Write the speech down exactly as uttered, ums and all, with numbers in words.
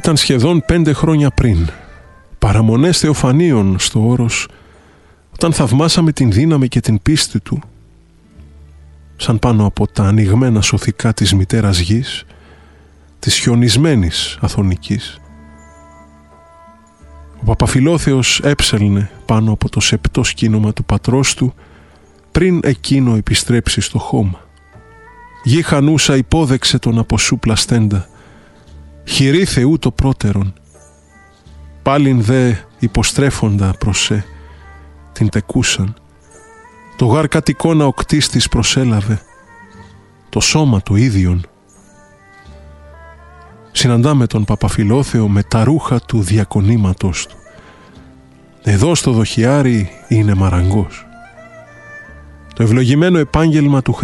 Ήταν σχεδόν πέντε χρόνια πριν, παραμονές Θεοφανίων στο Όρος, όταν θαυμάσαμε την δύναμη και την πίστη του, σαν πάνω από τα ανοιγμένα σωθικά της μητέρας γης, της χιονισμένης Αθωνικής. Ο Παπαφιλόθεος έψελνε πάνω από το σεπτό σκήνομα του πατρός του, πριν εκείνο επιστρέψει στο χώμα. Γη χανούσα υπόδεξε τον από σου πλαστέντα, χειρή Θεού το πρώτερον. Πάλιν δε υποστρέφοντα προς σε, την τεκούσαν. Το γάρ κατ' εικόνα ο κτίστης προσέλαβε, το σώμα του ίδιον. Συναντάμε τον Παπαφιλόθεο με τα ρούχα του διακονήματος του. Εδώ στο δοχιάρι είναι μαραγκός. Το ευλογημένο επάγγελμα του